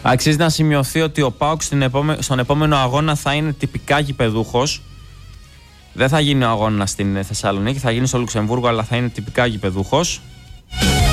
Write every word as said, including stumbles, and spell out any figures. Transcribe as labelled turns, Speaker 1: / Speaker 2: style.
Speaker 1: Αξίζει να σημειωθεί ότι ο ΠΑΟΚ στον επόμενο αγώνα θα είναι τυπικά γηπεδούχος. Δεν θα γίνει ο αγώνα στην Θεσσαλονίκη, θα γίνει στο Λουξεμβούργο, αλλά θα είναι τυπικά γηπεδούχος.